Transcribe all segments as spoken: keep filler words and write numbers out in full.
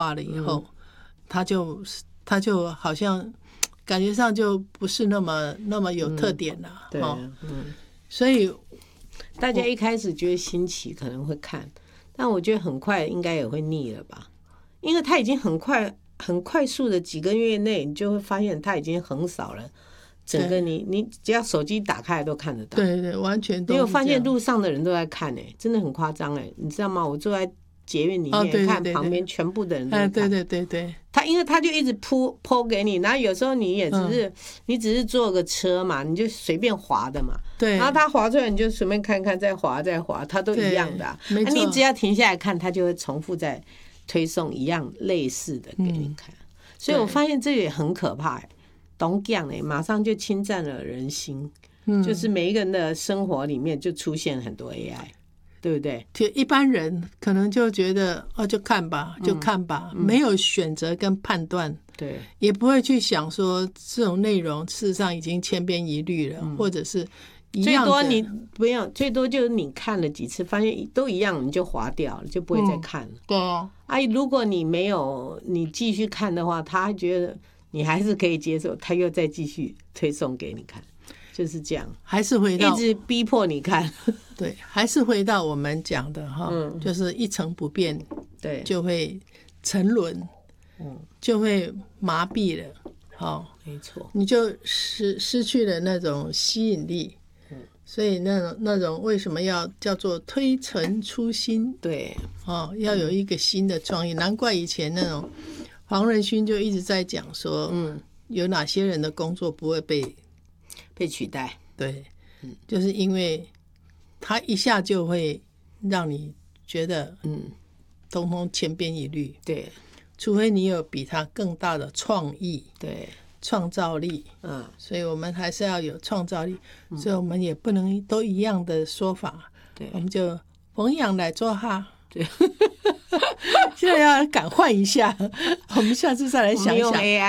化了以后，嗯、他就他就好像感觉上就不是那么那么有特点了。嗯、对，哦、嗯，所以大家一开始觉得新奇，可能会看，但我觉得很快应该也会腻了吧，因为他已经很快很快速的几个月内，你就会发现他已经横扫了。整个你你只要手机打开都看得到， 对对，完全都。 你有发现路上的人都在看哎、欸，真的很夸张哎，你知道吗？我坐在捷运里面、哦、对对对对看旁边全部的人都在看， 对对对对。 他因为他就一直铺铺给你，然后有时候你也只是、嗯、你只是坐个车嘛，你就随便滑的嘛， 对。 然后他滑出来你就随便看看，再滑再滑，他都一样的、啊， 没错。 你只要停下来看，他就会重复在推送一样类似的给你看，嗯、所以我发现这也很可怕哎、欸。懂讲哎，马上就侵占了人心、嗯，就是每一个人的生活里面就出现很多 A I， 对不对？ 一般人可能就觉得哦，就看吧，就看吧，嗯、没有选择跟判断， 对， 也不会去想说这种内容事实上已经千篇一律了，嗯、或者是一样的。 最多你不要，最多就是你看了几次，发现都一样，你就划掉了，就不会再看了。嗯、 对啊， 啊，如果你没有你继续看的话，他觉得。你还是可以接受，他又再继续推送给你看，就是这样， 还是回到一直逼迫你看。 对，还是回到我们讲的哈、嗯，就是一成不变， 对， 就会沉沦，嗯，就会麻痹了，好， 没错， 你就失失去了那种吸引力，嗯，所以那种那种为什么要叫做推陈出新？ 对， 哦，要有一个新的创意，难怪以前那种。黄仁勋就一直在讲说，嗯，有哪些人的工作不会被被取代？ 对，嗯，就是因为他一下就会让你觉得，嗯，通通千篇一律。 对， 除非你有比他更大的创意， 对， 创造力，嗯，所以我们还是要有创造力，嗯、所以我们也不能都一样的说法，对，我们就逢阳来做哈。对，现在要改换一下，我们下次再来想一想。 用 A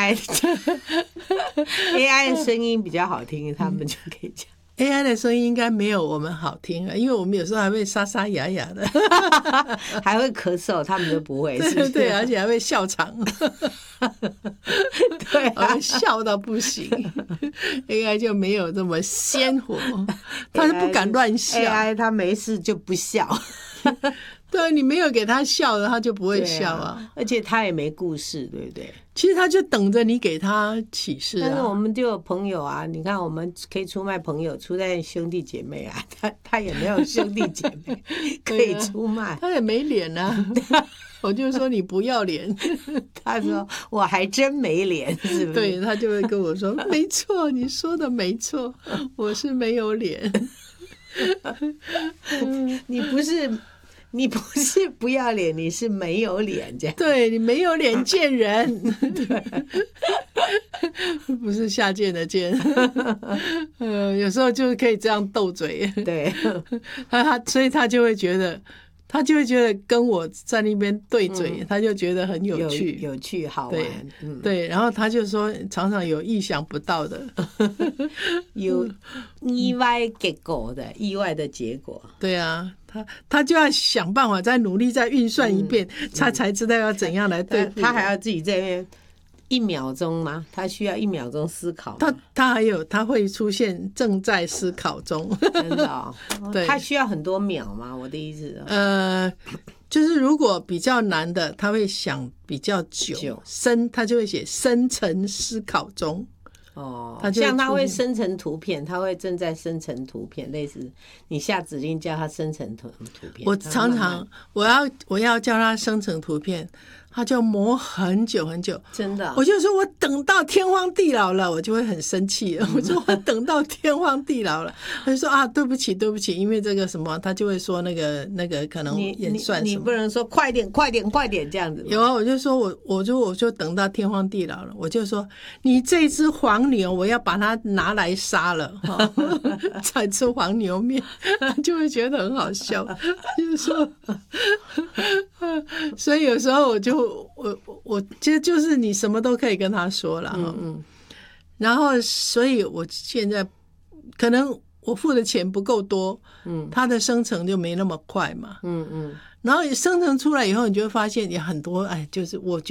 I，A I 的声音比较好听，他们就可以讲。 A I 的声音应该没有我们好听啊，因为我们有时候还会沙沙哑哑的， 还会咳嗽，他们都不会。 对对对，而且还会笑场， 对、啊， 笑到不行。A I 就没有这么鲜活，他是不敢乱笑。 A I 他没事就不笑。 对，你没有给他笑的，他就不会笑啊。 啊而且他也没故事，对不对？ 其实他就等着你给他启示啊。 但是我们就有朋友啊，你看我们可以出卖朋友，出卖兄弟姐妹啊，他他也没有兄弟姐妹可以出卖， 他也没脸啊。我就说你不要脸， 他说我还真没脸，是不是？ 对，他就会跟我说，没错，你说的没错，我是没有脸。 你不是你不是不要脸，你是没有脸这样。 对，你没有脸见人。对，不是下贱的贱。呃，有时候就可以这样斗嘴。 对， 他他所以他就会觉得。他就会觉得跟我在那边对嘴，嗯、他就觉得很有趣， 有, 有趣好玩。 对，嗯、对，然后他就说，常常有意想不到的， 有意外结果的，意外的结果。 对啊，他他就要想办法再努力再运算一遍，嗯、他才知道要怎样来对付。 他还要自己在那边。一秒钟吗？他需要一秒钟思考。 他他还有他会出现正在思考中， 真的哦。对，他需要很多秒吗？我的意思。 呃，就是如果比较难的，他会想比较久，久深他就会写深层思考中。 哦，他像他会生成图片，他会正在生成图片，类似你下指令叫他生成图图片。 我常常我要我要叫他生成图片。他就磨很久很久， 真的。 我就说我等到天荒地老了，我就会很生气。我说我等到天荒地老了，他就说啊，对不起对不起，因为这个什么，他就会说那个那个可能演算什么， 你, 你, 你不能说快点快点快点这样子。 有啊，我就说我我就我就等到天荒地老了，我就说你这只黄牛，我要把它拿来杀了，才吃黄牛面，他就会觉得很好笑。就说，所以有时候我就。我我其实就是你什么都可以跟他说了，嗯嗯，然后所以我现在可能我付的钱不够多，嗯，他的生成就没那么快嘛，嗯嗯， 然后生成出来以后，你就会发现有很多哎，就是我觉